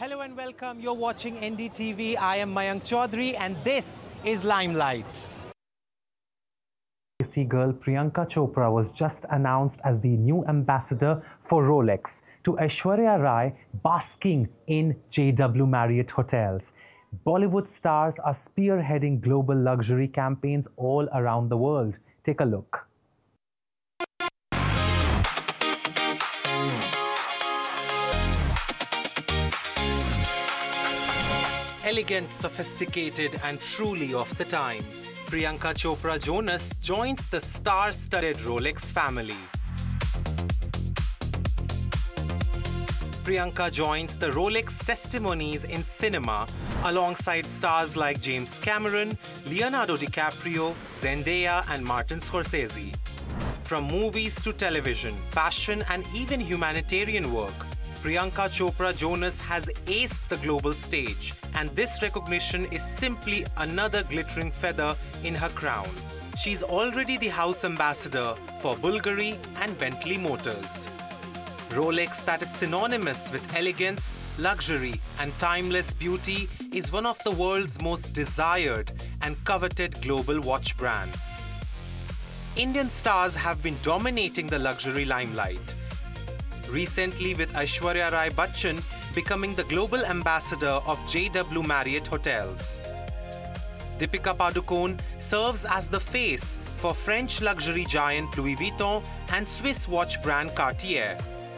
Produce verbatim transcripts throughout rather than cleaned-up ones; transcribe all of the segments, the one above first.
Hello and welcome. You're watching N D T V. I am Mayank Chaudhary and this is Limelight. Desi girl Priyanka Chopra was just announced as the new ambassador for Rolex, to Aishwarya Rai basking in J W Marriott hotels. Bollywood stars are spearheading global luxury campaigns all around the world. Take a look. Elegant, sophisticated and truly of the time, Priyanka Chopra Jonas joins the star-studded Rolex family. Priyanka joins the Rolex testimonies in cinema alongside stars like James Cameron, Leonardo DiCaprio, Zendaya and Martin Scorsese. From movies to television, fashion and even humanitarian work, Priyanka Chopra Jonas has aced the global stage, and this recognition is simply another glittering feather in her crown. She's already the house ambassador for Bulgari and Bentley Motors. Rolex, that is synonymous with elegance, luxury and timeless beauty, is one of the world's most desired and coveted global watch brands. Indian stars have been dominating the luxury limelight. Recently, with Aishwarya Rai Bachchan becoming the global ambassador of J W Marriott Hotels. Deepika Padukone serves as the face for French luxury giant Louis Vuitton and Swiss watch brand Cartier.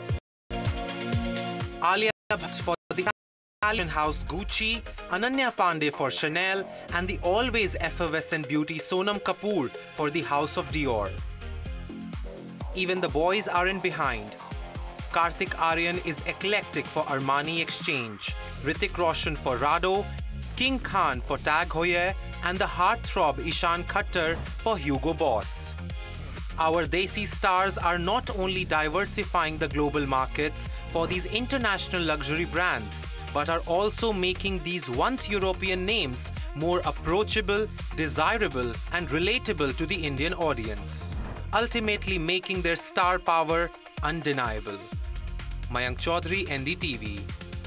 Alia Bhatt for the Italian house Gucci, Ananya Pandey for Chanel, and the always effervescent beauty Sonam Kapoor for the house of Dior. Even the boys aren't behind. Kartik Aaryan is eclectic for Armani Exchange, Hrithik Roshan for Rado, King Khan for Tag Heuer, and the heartthrob Ishan Khattar for Hugo Boss. Our Desi stars are not only diversifying the global markets for these international luxury brands, but are also making these once European names more approachable, desirable, and relatable to the Indian audience, ultimately making their star power undeniable. Mayank Chaudhary, N D T V.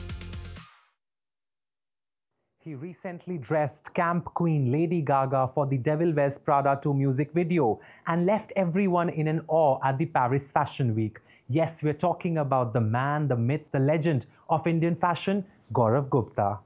He recently dressed camp queen Lady Gaga for the Devil Wears Prada two music video and left everyone in an awe at the Paris Fashion Week. Yes, we're talking about the man, the myth, the legend of Indian fashion, Gaurav Gupta.